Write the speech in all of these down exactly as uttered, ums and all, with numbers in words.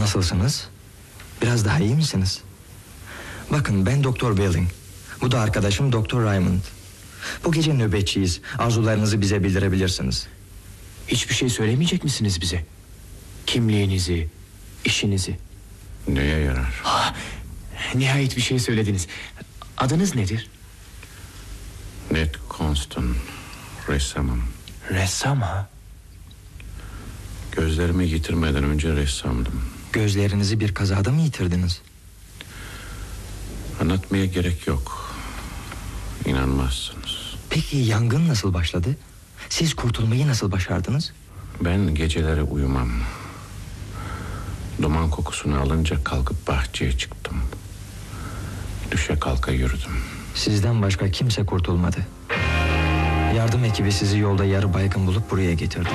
Nasılsınız? Biraz daha iyi misiniz? Bakın, ben Doktor Welling. Bu da arkadaşım Doktor Raymond. Bu gece nöbetçiyiz. Arzularınızı bize bildirebilirsiniz. Hiçbir şey söylemeyecek misiniz bize? Kimliğinizi, işinizi. Neye yarar? Ha, nihayet bir şey söylediniz. Adınız nedir? Ned Constant, ressamım. Ressam ha? Gözlerimi yitirmeden önce ressamdım. Gözlerinizi bir kazada mı yitirdiniz? Anlatmaya gerek yok. İnanmazsınız. Peki yangın nasıl başladı? Siz kurtulmayı nasıl başardınız? Ben geceleri uyumam. Duman kokusunu alınca kalkıp bahçeye çıktım. Düşe kalka yürüdüm. Sizden başka kimse kurtulmadı. Yardım ekibi sizi yolda yarı baygın bulup buraya getirdi.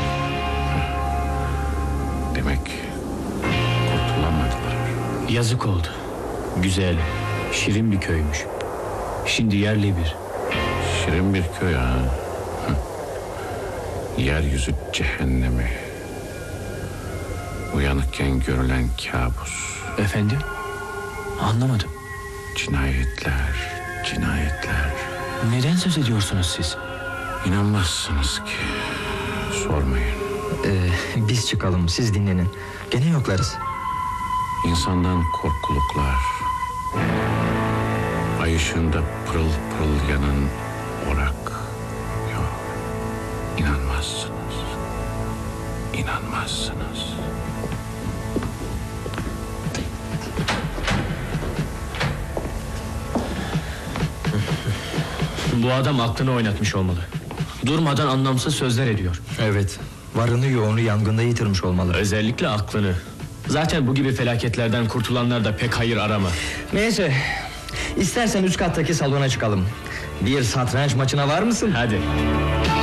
Demek kurtulamadılar. Yazık oldu. Güzel, şirin bir köymüş. Şimdi yerli bir. Şirin bir köy ha. Hı. Yeryüzü cehennemi. Uyanıkken görülen kabus. Efendim? Anlamadım. Cinayetler, cinayetler. Neden söz ediyorsunuz siz? İnanmazsınız ki. Sormayın. Ee, biz çıkalım, siz dinlenin. Gene yoklarız. İnsandan korkuluklar. Ay ışığında pırıl pırıl yanan orak. Yok. İnanmazsınız. İnanmazsınız. Bu adam aklını oynatmış olmalı. Durmadan anlamsız sözler ediyor. Evet, varını yoğunu yangında yitirmiş olmalı. Özellikle aklını. Zaten bu gibi felaketlerden kurtulanlar da pek hayır arama. Neyse, istersen üst kattaki salona çıkalım. Bir satranç maçına var mısın? Hadi.